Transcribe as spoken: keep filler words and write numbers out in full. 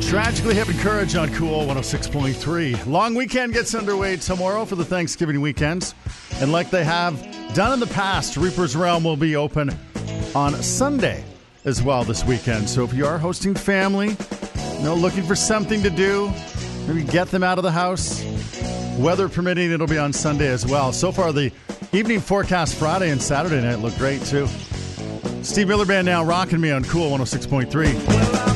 Tragically Hip and Courage on Cool one oh six point three. Long weekend gets underway tomorrow for the Thanksgiving weekends. And like they have done in the past, Reaper's Realm will be open on Sunday as well this weekend. So if you are hosting family, you know, looking for something to do, maybe get them out of the house, weather permitting, it'll be on Sunday as well. So far, the evening forecast Friday and Saturday night look great too. Steve Miller Band now rocking me on Cool one oh six point three.